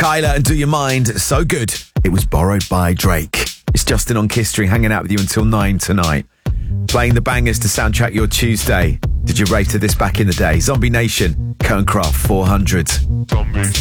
Kyla and Do Your Mind, so good. It was borrowed by Drake. It's Justin on Kiss Stream, hanging out with you until 9 tonight. Playing the bangers to soundtrack your Tuesday. Did you rate this back in the day? Zombie Nation, Kernkraft 400. Zombie.